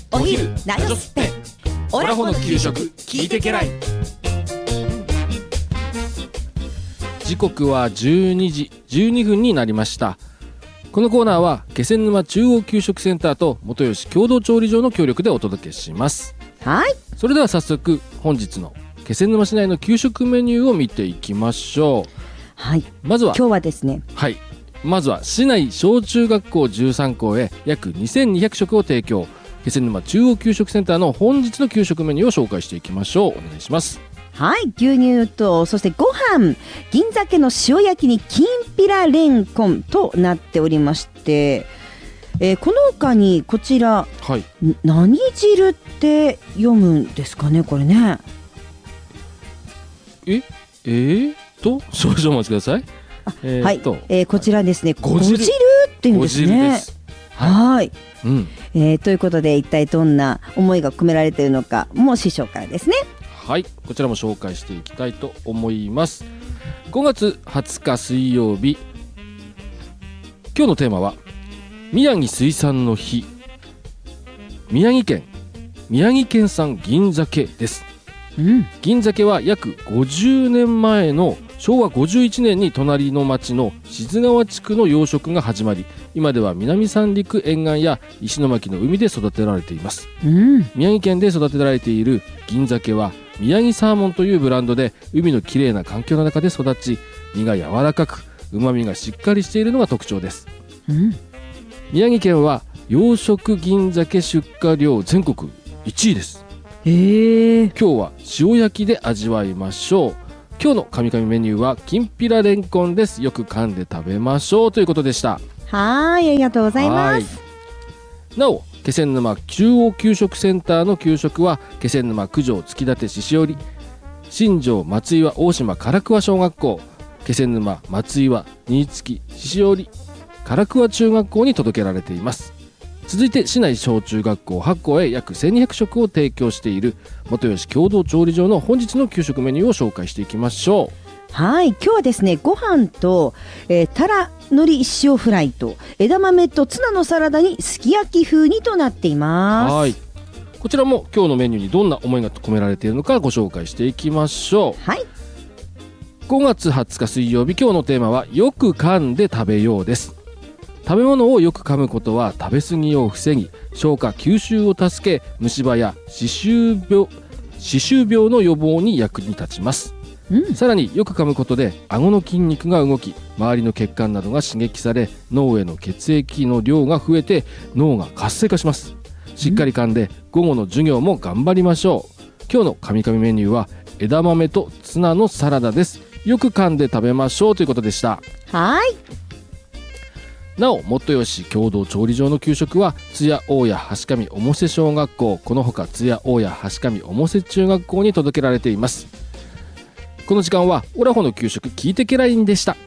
お昼なよすってオラホの給食聞いてけらい。 時刻は12時12分になりました。このコーナーは気仙沼中央給食センターと元吉共同調理場の協力でお届けします。 はい、 それでは早速本日の気仙沼市内の給食メニューを見ていきましょう。 はい、 まずは今日はですね、 はい、まずは市内小中学校13校へ約2200食を提供、気仙沼中央給食センターの本日の給食メニューを紹介していきましょう。お願いします。 はい、牛乳とそしてご飯、銀鮭の塩焼きにきんぴられんこんとなっておりまして、この他にこちら、 はい、 何汁って読むんですかね、これね。 少々お待ちください。 はい、こちらですね、ご汁っていうんですね。 ご汁です。 はい、 うん、 ということで一体どんな思いが込められているのかも師匠からですね。 はい、こちらも紹介していきたいと思います。5月20日水曜日、今日のテーマは宮城水産の日、宮城県産銀鮭です。銀鮭は約50年前の昭和51年に隣の町の静川地区の養殖が始まり、今では南三陸沿岸や石巻の海で育てられています。宮城県で育てられている銀鮭は宮城サーモンというブランドで、海のきれいな環境の中で育ち、身が柔らかく旨味がしっかりしているのが特徴です。宮城県は養殖銀鮭出荷量全国1位です。今日は塩焼きで味わいましょう。今日の神々メニューはきんぴられんこんです。よく噛んで食べましょうということでした。 はい、ありがとうございます。 なお、気仙沼中央給食センターの給食は気仙沼九条月立獅子折、新庄松岩大島唐桑小学校、気仙沼松岩新月獅子折唐桑中学校に届けられています。続いて市内小中学校8校へ約1200食を提供している元吉共同調理場の本日の給食メニューを紹介していきましょう。 はい、今日はですね、ご飯と、たらのり塩フライと枝豆とツナのサラダにすき焼き風にとなっています。 はい、こちらも今日のメニューにどんな思いが込められているのかご紹介していきましょう。 はい、 5月20日水曜日、今日のテーマはよく噛んで食べようです。食べ物をよく噛むことは食べ過ぎを防ぎ、消化吸収を助け、虫歯や歯周病の予防に役に立ちます。さらによく噛むことで顎の筋肉が動き、周りの血管などが刺激され、脳への血液の量が増えて脳が活性化します。しっかり噛んで午後の授業も頑張りましょう。今日の神々メニューは枝豆とツナのサラダです。よく噛んで食べましょうということでした。 はい、 なお、元吉共同調理場の給食は津屋大谷橋上百瀬小学校、このほか津屋大谷橋上百瀬中学校に届けられています。この時間はオラホの給食聞いてけらいんでした。